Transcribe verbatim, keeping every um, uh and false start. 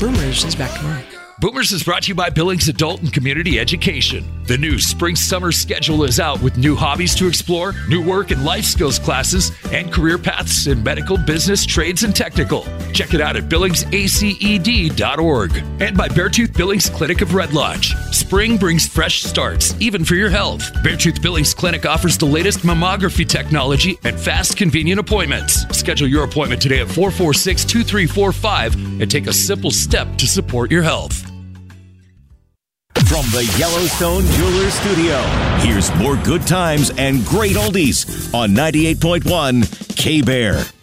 Boomers is back tomorrow. Boomers is brought to you by Billings Adult and Community Education. The new spring-summer schedule is out with new hobbies to explore, new work and life skills classes, and career paths in medical, business, trades, and technical. Check it out at billings a c e d dot org. And by Beartooth Billings Clinic of Red Lodge. Spring brings fresh starts, even for your health. Beartooth Billings Clinic offers the latest mammography technology and fast, convenient appointments. Schedule your appointment today at four four six, two three four five and take a simple step to support your health. From the Yellowstone Jewelers Studio, here's more good times and great oldies on ninety-eight point one K-Bear.